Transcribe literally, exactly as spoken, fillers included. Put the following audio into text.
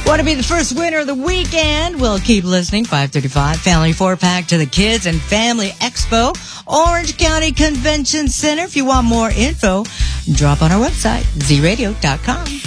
Want to be the first winner of the weekend? Well, keep listening. five thirty-five Family four-pack to the Kids and Family Expo, Orange County Convention Center. If you want more info, drop on our website, z radio dot com.